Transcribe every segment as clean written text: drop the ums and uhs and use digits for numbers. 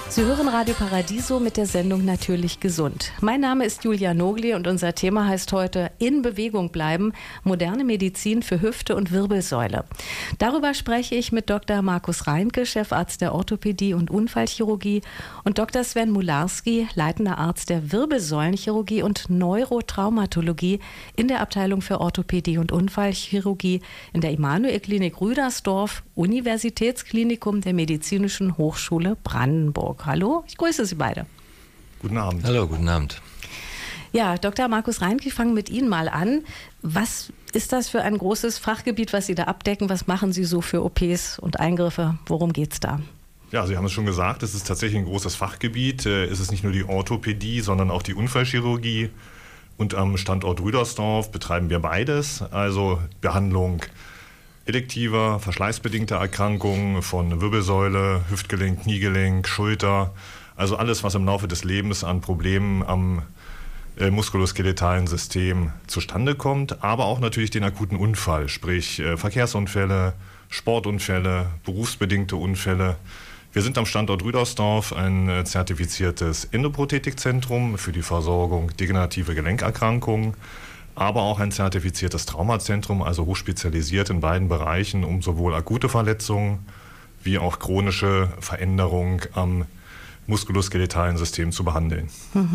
Sie hören Radio Paradiso mit der Sendung Natürlich gesund. Mein Name ist Julia Nogli und unser Thema heißt heute In Bewegung bleiben, moderne Medizin für Hüfte und Wirbelsäule. Darüber spreche ich mit Dr. Markus Reinke, Chefarzt der Orthopädie und Unfallchirurgie, und Dr. Sven Mularski, leitender Arzt der Wirbelsäulenchirurgie und Neurotraumatologie in der Abteilung für Orthopädie und Unfallchirurgie in der Immanuel-Klinik Rüdersdorf, Universitätsklinikum der Medizinischen Hochschule Brandenburg. Hallo, ich grüße Sie beide. Guten Abend. Hallo, guten Abend. Ja, Dr. Markus Reinke, ich fange mit Ihnen mal an. Was ist das für ein großes Fachgebiet, was Sie da abdecken? Was machen Sie so für OPs und Eingriffe? Worum geht es da? Ja, Sie haben es schon gesagt, es ist tatsächlich ein großes Fachgebiet. Es ist nicht nur die Orthopädie, sondern auch die Unfallchirurgie. Und am Standort Rüdersdorf betreiben wir beides, also Behandlung elektiver, verschleißbedingter Erkrankungen von Wirbelsäule, Hüftgelenk, Kniegelenk, Schulter. Also alles, was im Laufe des Lebens an Problemen am muskuloskeletalen System zustande kommt. Aber auch natürlich den akuten Unfall, sprich Verkehrsunfälle, Sportunfälle, berufsbedingte Unfälle. Wir sind am Standort Rüdersdorf ein zertifiziertes Endoprothetikzentrum für die Versorgung degenerative Gelenkerkrankungen, aber auch ein zertifiziertes Traumazentrum, also hochspezialisiert in beiden Bereichen, um sowohl akute Verletzungen wie auch chronische Veränderungen am muskuloskeletalen System zu behandeln.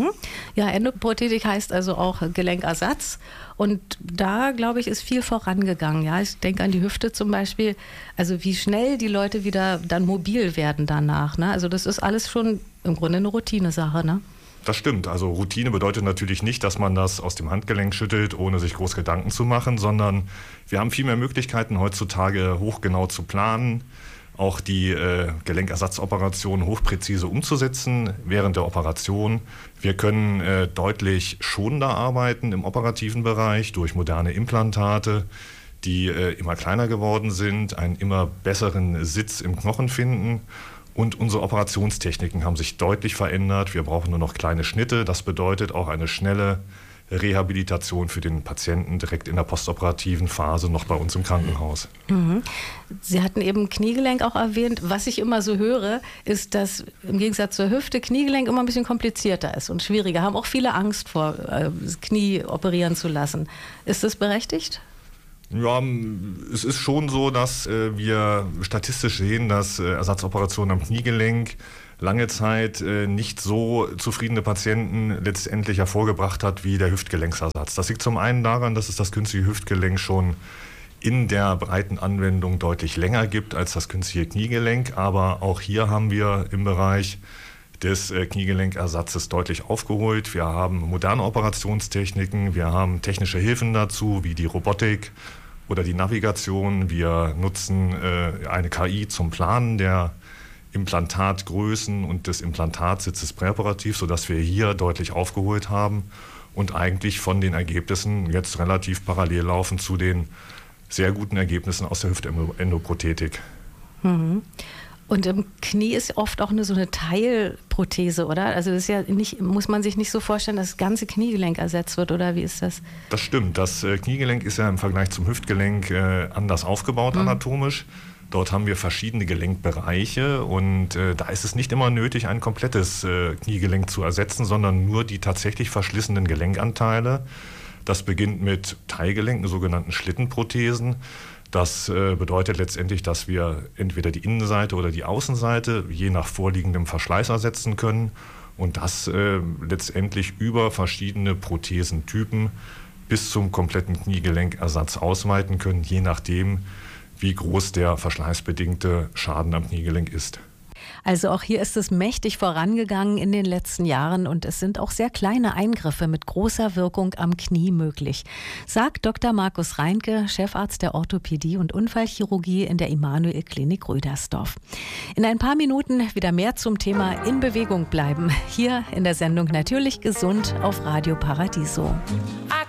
Ja, Endoprothetik heißt also auch Gelenkersatz, und da, glaube ich, ist viel vorangegangen. Ja, ich denke an die Hüfte zum Beispiel, also wie schnell die Leute wieder dann mobil werden danach. Ne? Also das ist alles schon im Grunde eine Routinesache, ne? Das stimmt. Also Routine bedeutet natürlich nicht, dass man das aus dem Handgelenk schüttelt, ohne sich groß Gedanken zu machen, sondern wir haben viel mehr Möglichkeiten heutzutage hochgenau zu planen, auch die Gelenkersatzoperation hochpräzise umzusetzen während der Operation. Wir können deutlich schonender arbeiten im operativen Bereich durch moderne Implantate, die immer kleiner geworden sind, einen immer besseren Sitz im Knochen finden. Und unsere Operationstechniken haben sich deutlich verändert. Wir brauchen nur noch kleine Schnitte. Das bedeutet auch eine schnelle Rehabilitation für den Patienten direkt in der postoperativen Phase noch bei uns im Krankenhaus. Sie hatten eben Kniegelenk auch erwähnt. Was ich immer so höre, ist, dass im Gegensatz zur Hüfte Kniegelenk immer ein bisschen komplizierter ist und schwieriger. Haben auch viele Angst vor, das Knie operieren zu lassen. Ist das berechtigt? Ja, es ist schon so, dass wir statistisch sehen, dass Ersatzoperationen am Kniegelenk lange Zeit nicht so zufriedene Patienten letztendlich hervorgebracht hat wie der Hüftgelenksersatz. Das liegt zum einen daran, dass es das künstliche Hüftgelenk schon in der breiten Anwendung deutlich länger gibt als das künstliche Kniegelenk. Aber auch hier haben wir im Bereich des Kniegelenkersatzes deutlich aufgeholt. Wir haben moderne Operationstechniken, wir haben technische Hilfen dazu, wie die Robotik oder die Navigation. Wir nutzen eine KI zum Planen der Implantatgrößen und des Implantatsitzes präoperativ, sodass wir hier deutlich aufgeholt haben und eigentlich von den Ergebnissen jetzt relativ parallel laufen zu den sehr guten Ergebnissen aus der Hüftendoprothetik. Und im Knie ist oft auch so eine Teilprothese, oder? Also das ist ja nicht, muss man sich nicht so vorstellen, dass das ganze Kniegelenk ersetzt wird, oder wie ist das? Das stimmt. Das Kniegelenk ist ja im Vergleich zum Hüftgelenk anders aufgebaut anatomisch. Dort haben wir verschiedene Gelenkbereiche und da ist es nicht immer nötig, ein komplettes Kniegelenk zu ersetzen, sondern nur die tatsächlich verschlissenen Gelenkanteile. Das beginnt mit Teilgelenken, sogenannten Schlittenprothesen. Das bedeutet letztendlich, dass wir entweder die Innenseite oder die Außenseite je nach vorliegendem Verschleiß ersetzen können und das letztendlich über verschiedene Prothesentypen bis zum kompletten Kniegelenkersatz ausweiten können, je nachdem, wie groß der verschleißbedingte Schaden am Kniegelenk ist. Also auch hier ist es mächtig vorangegangen in den letzten Jahren und es sind auch sehr kleine Eingriffe mit großer Wirkung am Knie möglich, sagt Dr. Markus Reinke, Chefarzt der Orthopädie und Unfallchirurgie in der Immanuel-Klinik Rüdersdorf. In ein paar Minuten wieder mehr zum Thema In Bewegung bleiben, hier in der Sendung Natürlich gesund auf Radio Paradiso.